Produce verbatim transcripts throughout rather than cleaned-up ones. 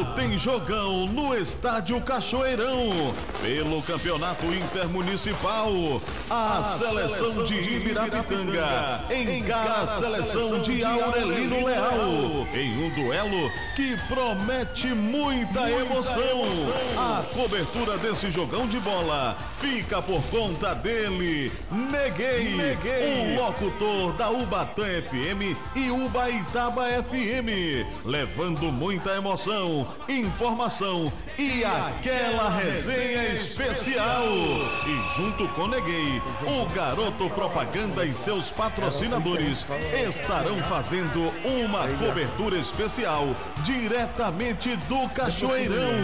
Sábado tem jogão no Estádio Cachoeirão. Pelo Campeonato Intermunicipal, a, a seleção, seleção de Ibirapitanga encara a seleção de Aurelino Leal em um duelo que promete muita, muita emoção. emoção. A cobertura desse jogão de bola fica por conta dele, Neguei, Neguei. o locutor da Ubatã F M e Ubaitaba F M, levando muita emoção, informação e aquela resenha especial. E junto com Neguei, o Garoto Propaganda e seus patrocinadores estarão fazendo uma cobertura especial diretamente do Cachoeirão.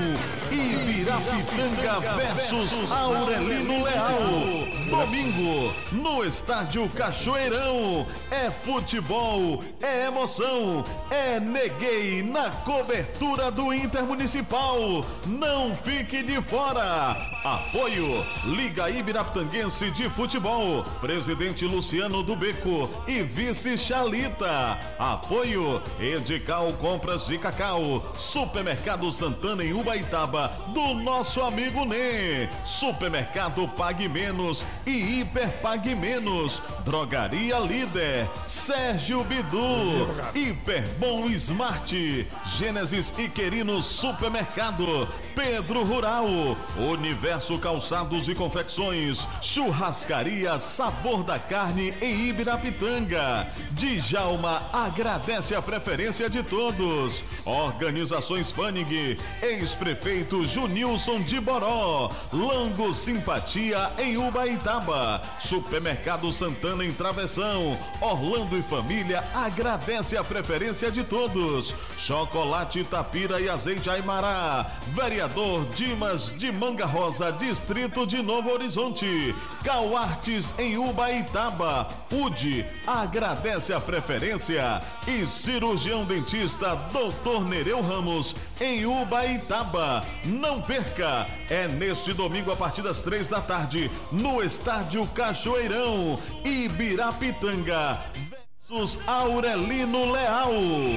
Ibirapitanga versus Aurelino Leal. Domingo, no Estádio Cachoeirão. É futebol, é emoção, é Neguei na cobertura do Intermunicipal. Não fique de fora. Apoio Liga Ibirapitanguense de Futebol, Presidente Luciano do Beco e Vice Chalita. Apoio Edical Compras de Cacau, Supermercado Santana em Ubaitaba, do nosso amigo Nê. Supermercado Pague Menos e Hiper Pague Menos. Drogaria Líder, Sérgio Bidu, Hiper Bom Smart, Gênesis e Querinos Supermercado, Pedro Rural, Universo Calçados e Confecções, Churrascaria Sabor da Carne em Ibirapitanga. Djalma agradece a preferência de todos. Organizações Fanning, ex-prefeito Junilson de Boró, Lango Simpatia em Ubaitaba, Supermercado Santana em Travessão. Orlando e família agradece a preferência de todos. Chocolate Tapira e Azeite Aimará, Vereador Dimas de Manga Rosa, Distrito de Novo Horizonte. Cauartes em Ubaitaba, U D agradece a preferência. E cirurgião dentista doutor Nereu Ramos em Ubaitaba. Não perca, é neste domingo a partir das três da tarde no Estádio Cachoeirão. Ibirapitanga versus Aurelino Leal.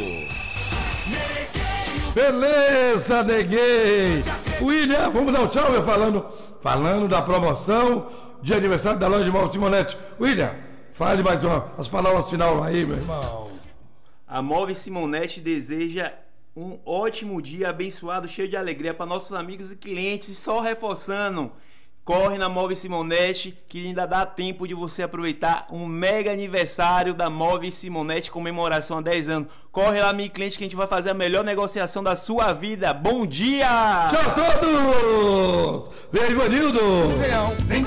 Beleza, Neguei. William, vamos dar um tchau, meu, falando, falando da promoção de aniversário da loja de Móveis Simonetti. William, fale mais uma, as palavras final aí, meu irmão. A Móveis Simonetti deseja um ótimo dia abençoado, cheio de alegria para nossos amigos e clientes. Só reforçando, corre na Móveis Simonetti que ainda dá tempo de você aproveitar um mega aniversário da Móveis Simonetti, comemoração há dez anos. Corre lá, meu cliente, que a gente vai fazer a melhor negociação da sua vida. Bom dia! Tchau a todos! Beijo, Ivanildo!